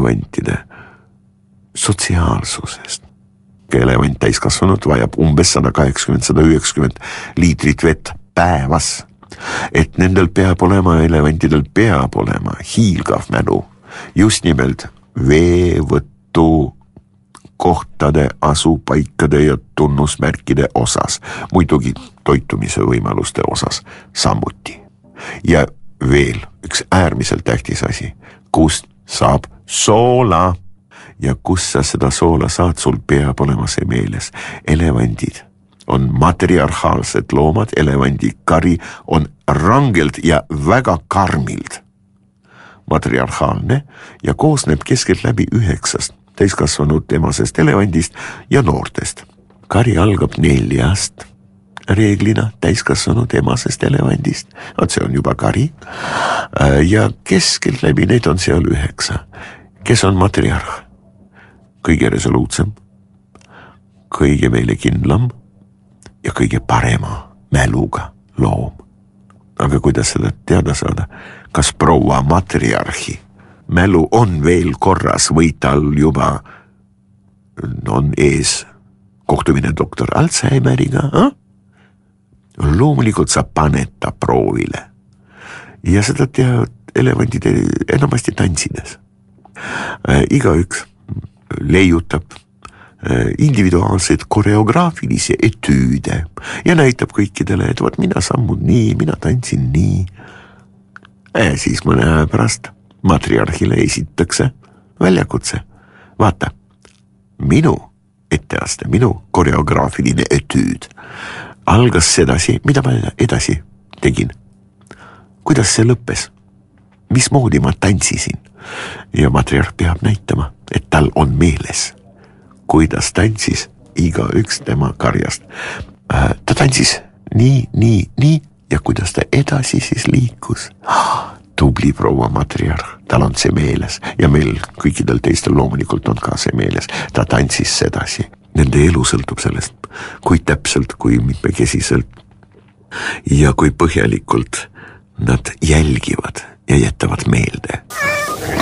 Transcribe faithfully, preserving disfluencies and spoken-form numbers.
elevantide sotsiaalsusest. Elevant täiskasvanud vajab umbes sada kaheksakümmend kuni sada üheksakümmend liitrit vett päevas. Et nendel peab olema, elevantidel peab olema hiilgav mälu just nimelt veevõttu kohtade, asupaikade ja tunnusmärkide osas, muidugi toitumise võimaluste osas samuti. Ja veel üks äärmiselt tähtis asi, kust saab soola. Ja kus sa seda soola saad, sul peab olema see meeles. Elevandid on matriarhaalsed loomad, elevandi kari on rangelt ja väga karmild matriarhaalne ja koosneb keskelt läbi üheksast täiskasvanud emasest elevandist ja noortest. Kari algab neljast reeglina täiskasvanud emasest elevandist, vaat see on juba kari, ja keskelt läbi neid on seal üheksa. Kes on matriarh? Kõige resoluutsem, kõige meile kindlam ja kõige parema mäluga loom. Aga kuidas seda teada saada? Kas proua matriarhi mälu on veel korras või tal juba on ees kohtumine doktor Alzheimeriga? Eh? Loomulikult sa paned ta proovile. Ja seda teavad elevandid enamasti tantsides. Äh, iga üks leiutab individuaalseid koreograafilisi etüüde ja näitab kõikidele, et võt mina sammud nii, mina tantsin nii. Ja siis mõne aja pärast matriarhile esitakse väljakutse. Vaata, minu etteaste, minu koreograafiline etüüd algas sedasi, mida ma edasi tegin. Kuidas see lõppes? Mismoodi ma tantsisin? Ja matriarh peab näitama, et tal on meeles, kuidas tantsis iga üks tema karjast. Ta tantsis nii, nii, nii ja kuidas ta edasi siis liikus. Tubli proua matriarh, tal on see meeles ja meil kõikidel teistel loomulikult on ka see meeles. Ta tantsis sedasi. Nende elu sõltub sellest, kui täpselt, kui mitmekesiselt ja kui põhjalikult nad jälgivad ja jätavad meelde.